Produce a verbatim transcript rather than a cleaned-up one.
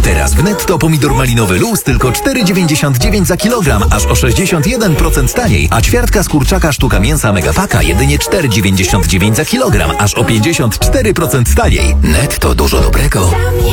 Teraz w Netto pomidor malinowy luz tylko cztery dziewięćdziesiąt dziewięć za kilogram, aż o sześćdziesiąt jeden procent taniej, a ćwiartka z kurczaka sztuka mięsa Megapaka jedynie cztery dziewięćdziesiąt dziewięć za kilogram, aż o pięćdziesiąt cztery procent taniej. Netto, dużo dobrego.